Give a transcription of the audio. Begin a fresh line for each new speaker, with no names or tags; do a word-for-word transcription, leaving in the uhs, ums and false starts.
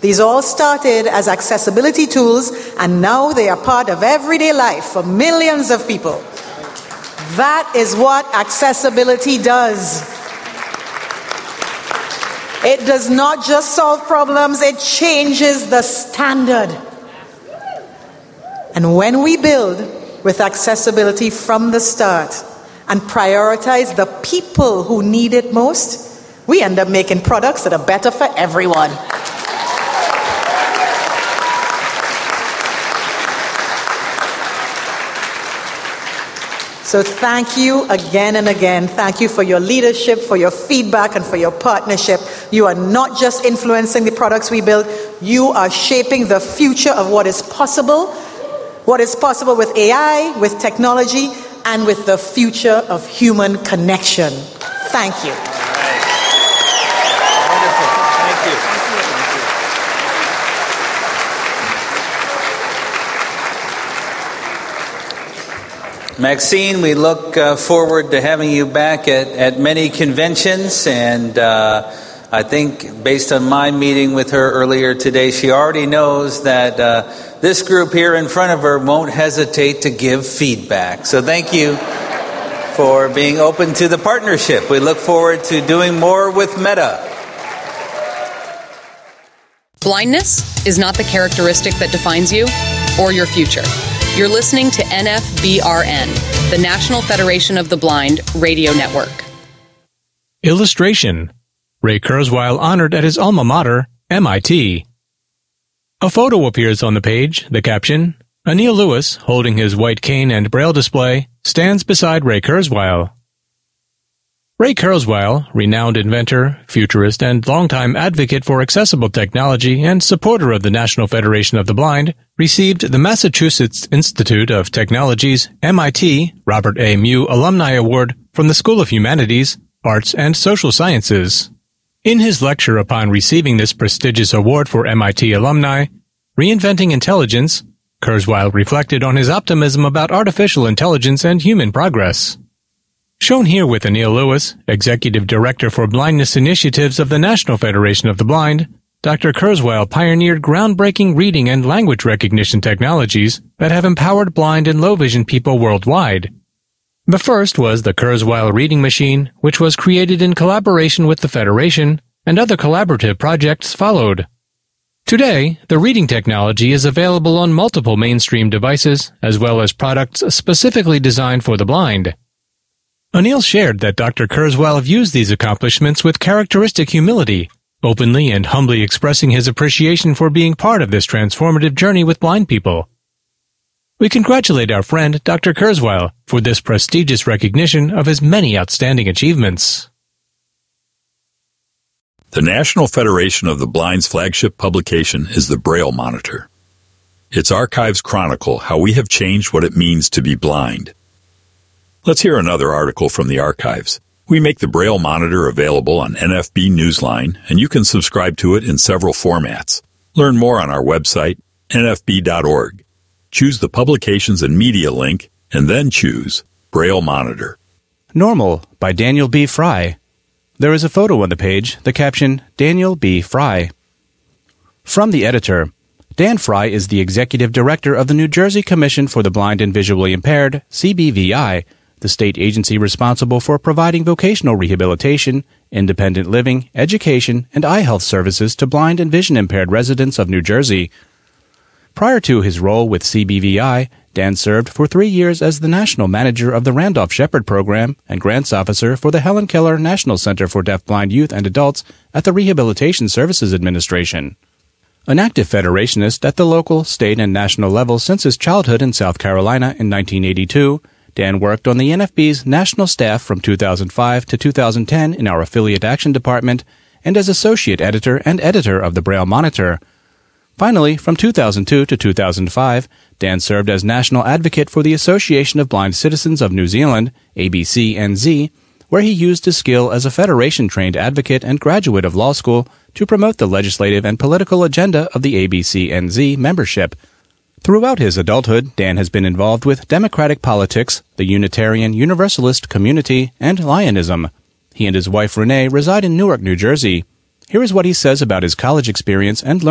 These all started as accessibility tools, and now they are part of everyday life for millions of people. That is what accessibility does. It does not just solve problems, it changes the standard. And when we build with accessibility from the start and prioritize the people who need it most, we end up making products that are better for everyone. So thank you again and again. Thank you for your leadership, for your feedback, and for your partnership. You are not just influencing the products we build, you are shaping the future of what is possible, what is possible with A I, with technology, and with the future of human connection. Thank you.
Wonderful. Thank you. Maxine, we look uh, forward to having you back at, at many conventions, and uh, I think based on my meeting with her earlier today, she already knows that uh, this group here in front of her won't hesitate to give feedback. So thank you for being open to the partnership. We look forward to doing more with Meta.
Blindness is not the characteristic that defines you or your future. You're listening to N F B R N, the National Federation of the Blind radio network.
Illustration: Ray Kurzweil honored at his alma mater, M I T. A photo appears on the page. The caption: Anil Lewis, holding his white cane and braille display, stands beside Ray Kurzweil. Ray Kurzweil, renowned inventor, futurist, and longtime advocate for accessible technology and supporter of the National Federation of the Blind, received the Massachusetts Institute of Technology's M I T Robert A. Mew Alumni Award from the School of Humanities, Arts, and Social Sciences. In his lecture upon receiving this prestigious award for M I T alumni, Reinventing Intelligence, Kurzweil reflected on his optimism about artificial intelligence and human progress. Shown here with Anil Lewis, Executive Director for Blindness Initiatives of the National Federation of the Blind, Doctor Kurzweil pioneered groundbreaking reading and language recognition technologies that have empowered blind and low-vision people worldwide. The first was the Kurzweil Reading Machine, which was created in collaboration with the Federation, and other collaborative projects followed. Today, the reading technology is available on multiple mainstream devices, as well as products specifically designed for the blind. Anil shared that Doctor Kurzweil views these accomplishments with characteristic humility, openly and humbly expressing his appreciation for being part of this transformative journey with blind people. We congratulate our friend Doctor Kurzweil for this prestigious recognition of his many outstanding achievements.
The National Federation of the Blind's flagship publication is the Braille Monitor. Its archives chronicle how we have changed what it means to be blind. Let's hear another article from the archives. We make the Braille Monitor available on N F B Newsline, and you can subscribe to it in several formats. Learn more on our website, N F B dot org. Choose the Publications and Media link, and then choose Braille Monitor.
Normal by Daniel B. Fry. There is a photo on the page, the caption, Daniel B. Fry. From the editor, Dan Fry is the Executive Director of the New Jersey Commission for the Blind and Visually Impaired, C B V I, the state agency responsible for providing vocational rehabilitation, independent living, education, and eye health services to blind and vision-impaired residents of New Jersey. Prior to his role with C B V I, Dan served for three years as the national manager of the Randolph Shepherd Program and grants officer for the Helen Keller National Center for Deafblind Youth and Adults at the Rehabilitation Services Administration. An active federationist at the local, state, and national level since his childhood in South Carolina in nineteen eighty-two, Dan worked on the N F B's national staff from two thousand five to two thousand ten in our Affiliate Action Department and as associate editor and editor of the Braille Monitor. Finally, from two thousand two to two thousand five, Dan served as national advocate for the Association of Blind Citizens of New Zealand, A B C N Z, where he used his skill as a federation-trained advocate and graduate of law school to promote the legislative and political agenda of the A B C N Z membership. Throughout his adulthood, Dan has been involved with democratic politics, the Unitarian Universalist community, and Lionism. He and his wife Renee reside in Newark, New Jersey. Here is what he says about his college experience and learning.